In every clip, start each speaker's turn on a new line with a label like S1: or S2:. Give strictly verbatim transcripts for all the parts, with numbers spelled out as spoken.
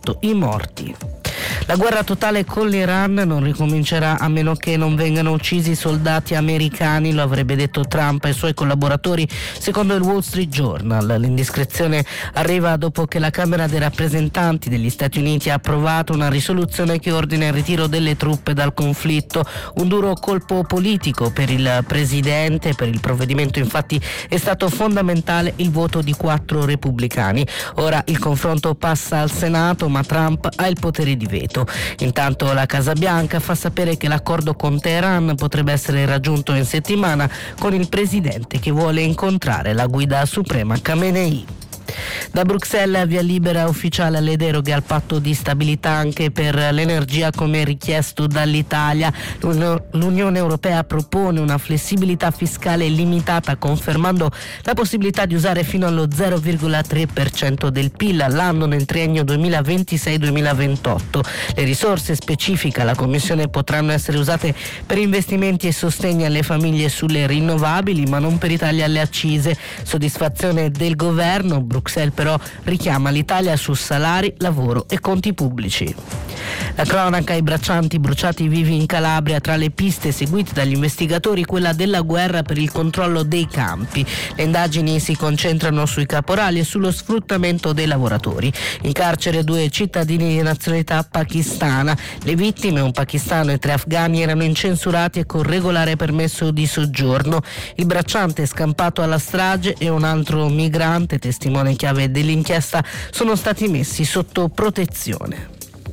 S1: diciotto i morti. La guerra totale con l'Iran non ricomincerà a meno che non vengano uccisi soldati americani, lo avrebbe detto Trump ai suoi collaboratori, secondo il Wall Street Journal. L'indiscrezione arriva dopo che la Camera dei rappresentanti degli Stati Uniti ha approvato una risoluzione che ordina il ritiro delle truppe dal conflitto, un duro colpo politico per il presidente. Per il provvedimento infatti è stato fondamentale il voto di quattro repubblicani. Ora il confronto passa al Senato, ma Trump ha il potere di veto. Intanto la Casa Bianca fa sapere che l'accordo con Teheran potrebbe essere raggiunto in settimana, con il presidente che vuole incontrare la guida suprema Khamenei. Da Bruxelles via libera ufficiale alle deroghe al patto di stabilità anche per l'energia come richiesto dall'Italia. L'Unione Europea propone una flessibilità fiscale limitata, confermando la possibilità di usare fino allo zero virgola tre per cento del P I L all'anno nel triennio duemilaventisei duemilaventotto. Le risorse, specifica la Commissione, potranno essere usate per investimenti e sostegni alle famiglie sulle rinnovabili, ma non per i tagli alle accise. Soddisfazione del governo. Bruxelles però richiama l'Italia su salari, lavoro e conti pubblici. La cronaca: i braccianti bruciati vivi in Calabria, tra le piste seguite dagli investigatori quella della guerra per il controllo dei campi. Le indagini si concentrano sui caporali e sullo sfruttamento dei lavoratori. In carcere due cittadini di nazionalità pakistana. Le vittime, un pakistano e tre afghani, erano incensurati e con regolare permesso di soggiorno. Il bracciante scampato alla strage e un altro migrante, testimone chiave dell'inchiesta, sono stati messi sotto protezione.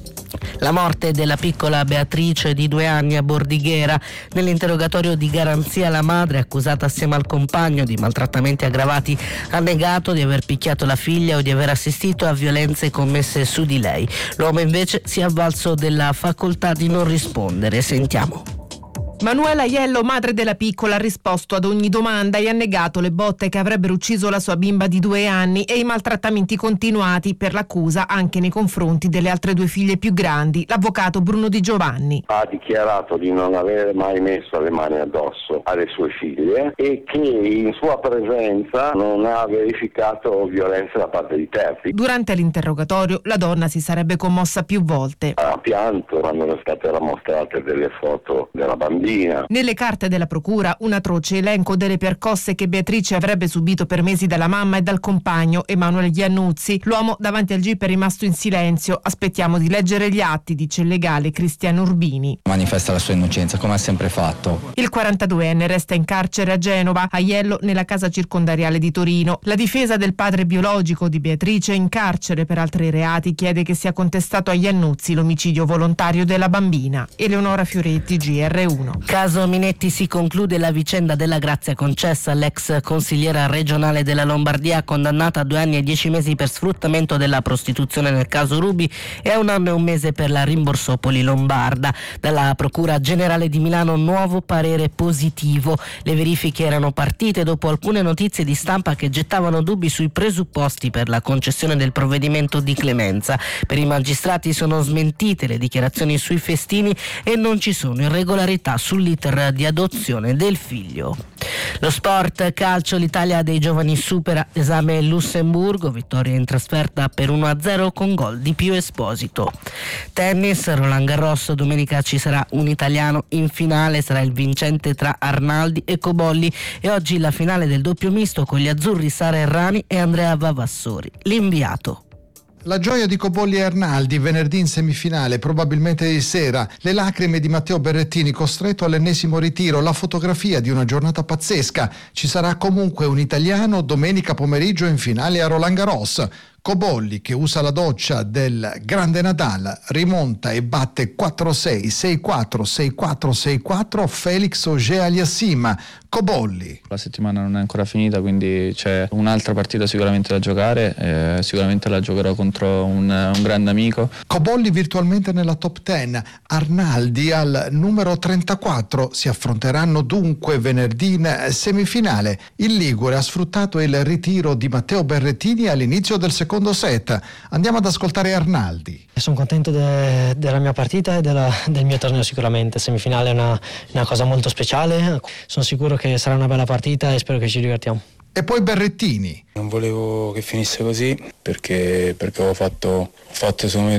S1: La morte della piccola Beatrice di due anni a Bordighera. Nell'interrogatorio di garanzia la madre, accusata assieme al compagno di maltrattamenti aggravati, ha negato di aver picchiato la figlia o di aver assistito a violenze commesse su di lei. L'uomo invece si è avvalso della facoltà di non rispondere. Sentiamo.
S2: Manuela Aiello, madre della piccola, ha risposto ad ogni domanda e ha negato le botte che avrebbero ucciso la sua bimba di due anni e i maltrattamenti continuati per l'accusa anche nei confronti delle altre due figlie più grandi. L'avvocato Bruno Di Giovanni
S3: ha dichiarato di non aver mai messo le mani addosso alle sue figlie e che in sua presenza non ha verificato violenze da parte di terzi.
S2: Durante l'interrogatorio la donna si sarebbe commossa più volte.
S3: Ha pianto quando sono state mostrate delle foto della bambina.
S2: Nelle carte della procura un atroce elenco delle percosse che Beatrice avrebbe subito per mesi dalla mamma e dal compagno Emanuele Iannuzzi. L'uomo davanti al gip è rimasto in silenzio. Aspettiamo di leggere gli atti, dice il legale Cristiano Urbini.
S4: Manifesta la sua innocenza, come ha sempre fatto.
S2: Il quarantaduenne resta in carcere a Genova, Aiello nella casa circondariale di Torino. La difesa del padre biologico di Beatrice, in carcere per altri reati, chiede che sia contestato a Iannuzzi l'omicidio volontario della bambina. Eleonora Fioretti, G R uno.
S1: Caso Minetti: si conclude la vicenda della grazia concessa all'ex consigliera regionale della Lombardia, condannata a due anni e dieci mesi per sfruttamento della prostituzione nel caso Ruby e a un anno e un mese per la Rimborsopoli lombarda. Dalla Procura Generale di Milano nuovo parere positivo. Le verifiche erano partite dopo alcune notizie di stampa che gettavano dubbi sui presupposti per la concessione del provvedimento di clemenza. Per i magistrati sono smentite le dichiarazioni sui festini e non ci sono irregolarità sull'iter di adozione del figlio. Lo sport calcio: l'Italia dei giovani supera esame Lussemburgo, vittoria in trasferta per uno a zero con gol di Pio Esposito. Tennis, Roland Garros, domenica ci sarà un italiano in finale, sarà il vincente tra Arnaldi e Cobolli, e oggi la finale del doppio misto con gli azzurri Sara Errani e Andrea Vavassori. L'inviato.
S5: La gioia di Cobolli e Arnaldi venerdì in semifinale, probabilmente di sera, le lacrime di Matteo Berrettini costretto all'ennesimo ritiro, la fotografia di una giornata pazzesca. Ci sarà comunque un italiano domenica pomeriggio in finale a Roland Garros. Cobolli, che usa la doccia del grande Nadal, rimonta e batte quattro sei, sei quattro, sei quattro, sei quattro Felix Auger-Aliassime. Cobolli.
S6: La settimana non è ancora finita, quindi c'è un'altra partita sicuramente da giocare, eh, sicuramente la giocherò contro un, un grande amico.
S5: Cobolli virtualmente nella top dieci, Arnaldi al numero trentaquattro. Si affronteranno dunque venerdì in semifinale. Il Ligure ha sfruttato il ritiro di Matteo Berrettini all'inizio del secondo set. Andiamo ad ascoltare Arnaldi.
S7: Sono contento de, della mia partita e della, del mio torneo sicuramente. Semifinale è una, una cosa molto speciale. Sono sicuro che sarà una bella partita e spero che ci divertiamo.
S5: E poi Berrettini.
S8: Non volevo che finisse così perché, perché ho fatto, ho fatto secondo me